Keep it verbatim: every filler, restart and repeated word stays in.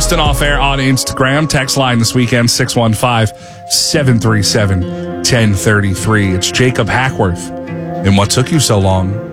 Austin Off Air on Instagram. Text line this weekend, six one five, seven three seven, one zero three three. It's Jacob Hackworth. And what took you so long?